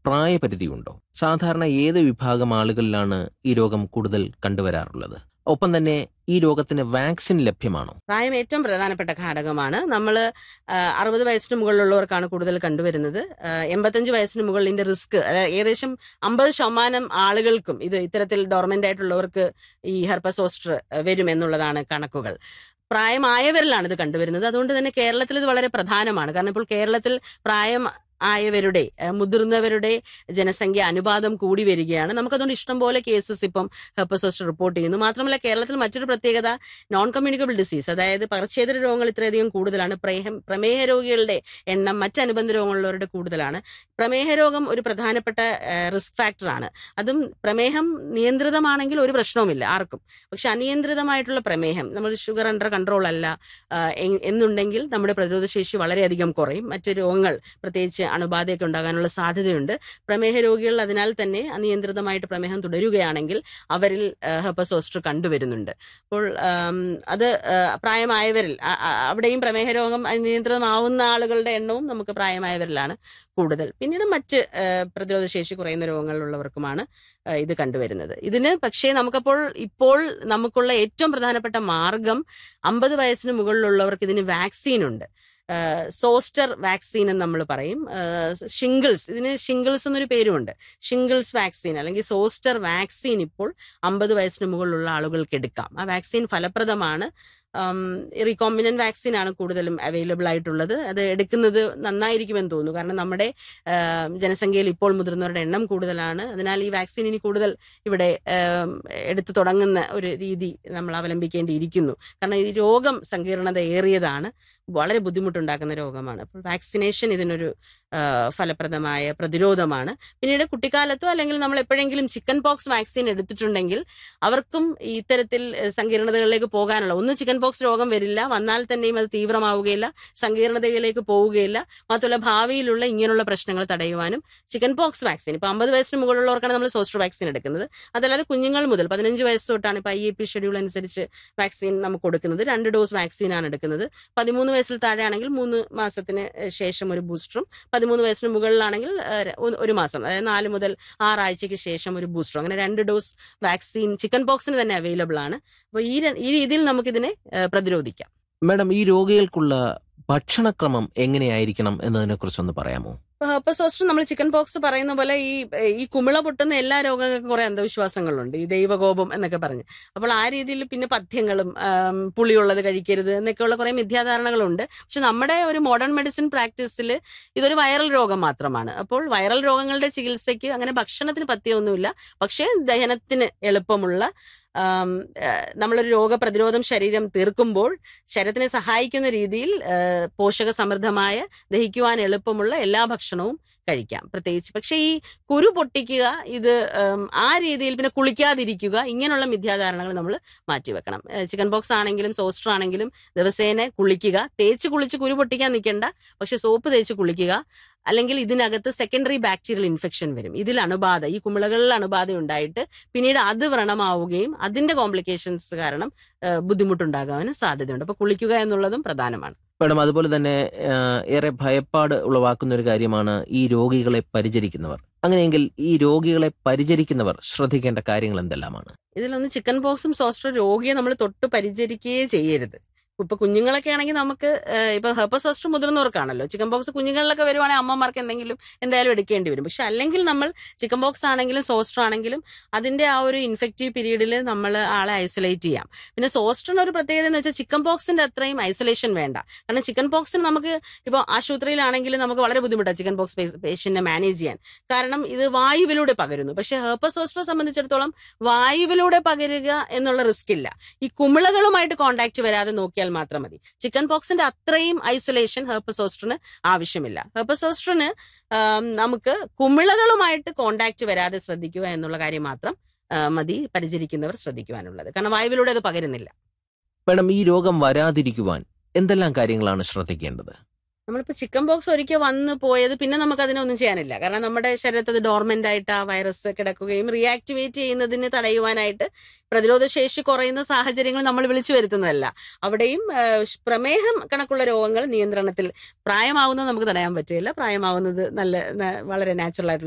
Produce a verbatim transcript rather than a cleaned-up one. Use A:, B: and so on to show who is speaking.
A: പ്രായപരിധിയുണ്ടോ? സാധാരണ ഏത് വിഭാഗം ആളുകളിലാണ് ഈ രോഗം കൂടുതൽ കണ്ടുവരാറുള്ളത്? ഒപ്പം തന്നെ ഈ രോഗത്തിന് വാക്സിൻ ലഭ്യമാണോ?
B: പ്രായം ഏറ്റവും പ്രധാനപ്പെട്ട ഘടകമാണ്. നമ്മൾ അറുപത് വയസ്സിന് മുകളിലുള്ളവർക്കാണ് കൂടുതൽ കണ്ടുവരുന്നത്. എൺപത്തഞ്ച് വയസ്സിന് മുകളിലിന്റെ റിസ്ക് ഏകദേശം അമ്പത് ശതമാനം ആളുകൾക്കും ഇത് ഇത്തരത്തിൽ ഡോർമെന്റ് ആയിട്ടുള്ളവർക്ക് ഈ ഹെർപ്പസ് സോസ്റ്റർ വരും എന്നുള്ളതാണ് കണക്കുകൾ. പ്രായമായവരിലാണ് ഇത് കണ്ടുവരുന്നത്. അതുകൊണ്ട് തന്നെ കേരളത്തിൽ ഇത് വളരെ പ്രധാനമാണ്. കാരണം ഇപ്പോൾ കേരളത്തിൽ പ്രായം ആയവരുടെ മുതിർന്നവരുടെ ജനസംഖ്യ അനുപാതം കൂടി വരികയാണ്. നമുക്കതുകൊണ്ട് ഇഷ്ടംപോലെ കേസസ് ഇപ്പം ഹെർപ്പസ് സോസ്റ്റർ റിപ്പോർട്ട് ചെയ്യുന്നു. മാത്രമല്ല കേരളത്തിൽ മറ്റൊരു പ്രത്യേകത നോൺ കമ്മ്യൂണിക്കബിൾ ഡിസീസ്, അതായത് പകർച്ചേതര രോഗങ്ങൾ ഇത്രയധികം കൂടുതലാണ്. പ്രമേഹ രോഗികളുടെ എണ്ണം മറ്റ് അനുബന്ധ രോഗങ്ങളുള്ളവരുടെ കൂടുതലാണ്. പ്രമേഹ രോഗം ഒരു പ്രധാനപ്പെട്ട റിസ്ക് ഫാക്ടറാണ്. അതും പ്രമേഹം നിയന്ത്രിതമാണെങ്കിൽ ഒരു പ്രശ്നവുമില്ല ആർക്കും. പക്ഷെ അനിയന്ത്രിതമായിട്ടുള്ള പ്രമേഹം, നമ്മൾ ഷുഗർ അണ്ടർ കൺട്രോൾ അല്ല എന്നുണ്ടെങ്കിൽ നമ്മുടെ പ്രതിരോധശേഷി വളരെയധികം കുറയും. മറ്റ് രോഗങ്ങൾ പ്രത്യേകിച്ച് അണുബാധയൊക്കെ ഉണ്ടാകാനുള്ള സാധ്യതയുണ്ട്. പ്രമേഹ രോഗികൾ അതിനാൽ തന്നെ അനിയന്ത്രിതമായിട്ട് പ്രമേഹം തുടരുകയാണെങ്കിൽ അവരിൽ ഹെർപ്പസ് സോസ്റ്റർ കണ്ടുവരുന്നുണ്ട്. അപ്പോൾ അത് പ്രായമായവരിൽ അവിടെയും പ്രമേഹ രോഗം അനിയന്ത്രിതമാവുന്ന ആളുകളുടെ എണ്ണവും നമുക്ക് പ്രായമായവരിലാണ് കൂടുതൽ. പിന്നീട് മറ്റ് പ്രതിരോധശേഷി കുറയുന്ന രോഗങ്ങളുള്ളവർക്കുമാണ് ഇത് കണ്ടുവരുന്നത്. ഇതിന് പക്ഷേ നമുക്കപ്പോൾ ഇപ്പോൾ നമുക്കുള്ള ഏറ്റവും പ്രധാനപ്പെട്ട മാർഗം അമ്പത് വയസ്സിന് മുകളിലുള്ളവർക്ക് ഇതിന് വാക്സിൻ ഉണ്ട്. സോസ്റ്റർ വാക്സിൻ എന്ന് നമ്മൾ പറയും. ഷിംഗിൾസ്, ഇതിന് ഷിംഗിൾസ് എന്നൊരു പേരുമുണ്ട്. ഷിംഗിൾസ് വാക്സിൻ അല്ലെങ്കിൽ സോസ്റ്റർ വാക്സിൻ ഇപ്പോൾ അമ്പത് വയസ്സിന് മുകളിലുള്ള ആളുകൾക്ക് എടുക്കാം. ആ വാക്സിൻ ഫലപ്രദമാണ്. റീകോമ്പിനന്റ് വാക്സിൻ ആണ് കൂടുതലും അവൈലബിൾ ആയിട്ടുള്ളത്. അത് എടുക്കുന്നത് നന്നായിരിക്കുമെന്ന് തോന്നുന്നു. കാരണം നമ്മുടെ ജനസംഖ്യയിൽ ഇപ്പോൾ മുതിർന്നവരുടെ എണ്ണം കൂടുതലാണ്. അതിനാൽ ഈ വാക്സിൻ ഇനി കൂടുതൽ ഇവിടെ എടുത്തു തുടങ്ങുന്ന ഒരു രീതി നമ്മൾ അവലംബിക്കേണ്ടിയിരിക്കുന്നു. കാരണം ഈ രോഗം സങ്കീർണത ഏറിയതാണ്, വളരെ ബുദ്ധിമുട്ടുണ്ടാക്കുന്ന രോഗമാണ്. അപ്പോൾ വാക്സിനേഷൻ ഇതിനൊരു ഫലപ്രദമായ പ്രതിരോധമാണ്. പിന്നീട് കുട്ടിക്കാലത്തോ അല്ലെങ്കിൽ നമ്മൾ എപ്പോഴെങ്കിലും ചിക്കൻ പോക്സ് വാക്സിൻ എടുത്തിട്ടുണ്ടെങ്കിൽ അവർക്കും ഇത്തരത്തിൽ സങ്കീർണതകളിലേക്ക് പോകാനുള്ള, ഒന്ന് ചിക്കൻ പോക്സ് രോഗം വരില്ല, വന്നാൽ തന്നെയും അത് തീവ്രമാവുകയില്ല, സങ്കീർണതയിലേക്ക് പോവുകയില്ല. മാത്രമല്ല ഭാവിയിലുള്ള ഇങ്ങനെയുള്ള പ്രശ്നങ്ങൾ തടയുവാനും ചിക്കൻ പോക്സ് വാക്സിൻ ഇപ്പൊ അമ്പത് വയസ്സിന് മുകളിലുള്ളവർക്കാണ് നമ്മൾ സോസ്റ്റർ വാക്സിൻ എടുക്കുന്നത്. അതല്ലാതെ കുഞ്ഞുങ്ങൾ മുതൽ പതിനഞ്ച് വയസ്സ് തൊട്ടാണ് ഇപ്പൊ ഐ എ പി ഷെഡ്യൂൾ അനുസരിച്ച് വാക്സിൻ നമുക്ക് കൊടുക്കുന്നത്. രണ്ട് ഡോസ് വാക്സിനാണ് എടുക്കുന്നത്. പതിമൂന്ന് വയസ്സിൽ താഴെയാണെങ്കിൽ മൂന്ന് മാസത്തിന് ശേഷം ഒരു ബൂസ്റ്ററും, പതിമൂന്ന് വയസ്സിന് മുകളിലാണെങ്കിൽ ഒരു മാസം, അതായത് നാല് മുതൽ ആറാഴ്ചയ്ക്ക് ശേഷം ഒരു ബൂസ്റ്ററും, അങ്ങനെ രണ്ട് ഡോസ് വാക്സിൻ ചിക്കൻ പോക്സിന് തന്നെ അവൈലബിൾ ആണ്. അപ്പോൾ ഈ ഈ രീതിയിൽ നമുക്കിതിനെ പ്രതിരോധിക്കാം.
A: മാഡം, ഈ രോഗികൾക്കുള്ള ഭക്ഷണക്രമം എങ്ങനെയായിരിക്കണം എന്നതിനെ കുറിച്ചൊന്ന് പറയാമോ?
B: ഹെർപ്പസ് സോസ്റ്റർ നമ്മൾ ചിക്കൻ പോക്സ് പറയുന്ന പോലെ ഈ ഈ കുമിള പൊട്ടുന്ന എല്ലാ രോഗങ്ങൾക്കും കുറെ അന്ധവിശ്വാസങ്ങളുണ്ട്, ഈ ദൈവകോപം എന്നൊക്കെ പറഞ്ഞ്. അപ്പോൾ ആ രീതിയിൽ പിന്നെ പഥ്യങ്ങളും പുളിയുള്ളത് കഴിക്കരുത് എന്നൊക്കെയുള്ള കുറെ മിഥ്യാധാരണകളുണ്ട്. പക്ഷെ നമ്മുടെ ഒരു മോഡേൺ മെഡിസിൻ പ്രാക്ടീസിൽ ഇതൊരു വൈറൽ രോഗം മാത്രമാണ്. അപ്പോൾ വൈറൽ രോഗങ്ങളുടെ ചികിത്സയ്ക്ക് അങ്ങനെ ഭക്ഷണത്തിന് പഥ്യമൊന്നുമില്ല. പക്ഷേ ദഹനത്തിന് എളുപ്പമുള്ള, നമ്മളൊരു രോഗപ്രതിരോധം ശരീരം തീർക്കുമ്പോൾ ശരീരത്തിനെ സഹായിക്കുന്ന രീതിയിൽ പോഷക സമൃദ്ധമായ, ദഹിക്കുവാൻ എളുപ്പമുള്ള എല്ലാ ഭക്ഷണവും കഴിക്കാം പ്രത്യേകിച്ച്. പക്ഷെ ഈ കുരു പൊട്ടിക്കുക, ഇത് ആ രീതിയിൽ പിന്നെ കുളിക്കാതിരിക്കുക, ഇങ്ങനെയുള്ള മിഥ്യാധാരണകൾ നമ്മൾ മാറ്റിവെക്കണം. ചിക്കൻ ബോക്സ് ആണെങ്കിലും സോസ്റ്റർ ആണെങ്കിലും ദിവസേന കുളിക്കുക. തേച്ച് കുളിച്ച് കുരു പൊട്ടിക്കാൻ നിൽക്കേണ്ട, പക്ഷെ സോപ്പ് തേച്ച് കുളിക്കുക. അല്ലെങ്കിൽ ഇതിനകത്ത് സെക്കൻഡറി ബാക്ടീരിയൽ ഇൻഫെക്ഷൻ വരും. ഇതിൽ അണുബാധ, ഈ കുമിളകളിൽ അണുബാധ ഉണ്ടായിട്ട് പിന്നീട് അത് വ്രണമാവുകയും അതിന്റെ കോംപ്ലിക്കേഷൻസ് കാരണം ബുദ്ധിമുട്ടുണ്ടാകാനും സാധ്യതയുണ്ട്. അപ്പൊ കുളിക്കുക എന്നുള്ളതും പ്രധാനമാണ്.
A: മാഡം, അതുപോലെ തന്നെ ഏറെ ഭയപ്പാട് ഉളവാക്കുന്ന ഒരു കാര്യമാണ് ഈ രോഗികളെ പരിചരിക്കുന്നവർ. അങ്ങനെയെങ്കിൽ ഈ രോഗികളെ പരിചരിക്കുന്നവർ ശ്രദ്ധിക്കേണ്ട കാര്യങ്ങൾ എന്തെല്ലാമാണ്?
B: ഇതിലൊന്ന് ചിക്കൻ പോക്സും സോസ്റ്റർ രോഗിയെ നമ്മൾ തൊട്ട് പരിചരിക്കുകയേ ചെയ്യരുത്. ഇപ്പൊ കുഞ്ഞുങ്ങളൊക്കെ ആണെങ്കിൽ നമുക്ക് ഇപ്പൊ ഹെർപ്പസ് സോസ്റ്റർ മുതിർന്നവർക്കാണല്ലോ. ചിക്കൻ ബോക്സ് കുഞ്ഞുങ്ങളിലൊക്കെ വരുവാണെങ്കിൽ അമ്മമാർക്ക് എന്തെങ്കിലും എന്തായാലും എടുക്കേണ്ടി വരും. പക്ഷെ അല്ലെങ്കിൽ നമ്മൾ ചിക്കൻ ബോക്സ് ആണെങ്കിലും സോസ്റ്റർ ആണെങ്കിലും അതിന്റെ ആ ഒരു ഇൻഫെക്റ്റീവ് പീരീഡിൽ നമ്മൾ ആളെ ഐസൊലേറ്റ് ചെയ്യാം. പിന്നെ സോസ്റ്ററിന് ഒരു പ്രത്യേകത എന്ന് വെച്ചാൽ ചിക്കൻ ബോക്സിന്റെ അത്രയും ഐസൊലേഷൻ വേണ്ട. കാരണം ചിക്കൻ ബോക്സിന് നമുക്ക് ഇപ്പോൾ ആശുപത്രിയിലാണെങ്കിൽ നമുക്ക് വളരെ ബുദ്ധിമുട്ടാണ് ചിക്കൻ ബോക്സ് പേഷ്യന്റിനെ മാനേജ് ചെയ്യാൻ. കാരണം ഇത് വായുവിലൂടെ പകരുന്നു. പക്ഷെ ഹെർപ്പസ് സോസ്റ്ററെ സംബന്ധിച്ചിടത്തോളം വായുവിലൂടെ പകരുക എന്നുള്ള റിസ്ക് ഇല്ല. ഈ കുമിളകളുമായിട്ട് കോണ്ടാക്ട് വരാതെ നോക്കിയാൽ മാത്രം മതി. ചിക്കൻ പോക്സിന്റെ അത്രയും ഐസൊലേഷൻ ഹെർപ്പസ് സോസ്റ്ററിന് ആവശ്യമില്ല. ഹെർപ്പസ് സോസ്റ്ററിന് നമുക്ക് കുമിളകളുമായിട്ട് കോണ്ടാക്ട് വരാതെ ശ്രദ്ധിക്കുക എന്നുള്ള കാര്യം മാത്രം മതി പരിചരിക്കുന്നവർ ശ്രദ്ധിക്കുവാനുള്ളത്. കാരണം വായുവിലൂടെ അത് പകരുന്നില്ല.
A: മാഡം, ഈ രോഗം വരാതിരിക്കുവാൻ എന്തെല്ലാം കാര്യങ്ങളാണ് ശ്രദ്ധിക്കേണ്ടത്?
B: നമ്മളിപ്പോൾ ചിക്കൻ ബോക്സ് ഒരിക്കൽ വന്നു പോയത് പിന്നെ നമുക്ക് അതിനൊന്നും ചെയ്യാനില്ല. കാരണം നമ്മുടെ ശരീരത്തിൽ അത് ഡോർമെന്റ് ആയിട്ട് ആ വൈറസ് കിടക്കുകയും റീആക്ടിവേറ്റ് ചെയ്യുന്നതിന് തടയുവാനായിട്ട് പ്രതിരോധ ശേഷി കുറയുന്ന സാഹചര്യങ്ങൾ നമ്മൾ വിളിച്ചു വരുത്തുന്നതല്ല. അവിടെയും പ്രമേഹം കണക്കുള്ള രോഗങ്ങൾ നിയന്ത്രണത്തിൽ, പ്രായമാവുന്നത് നമുക്ക് തടയാൻ പറ്റില്ല. പ്രായമാവുന്നത് നല്ല വളരെ നാച്ചുറൽ ആയിട്ടുള്ള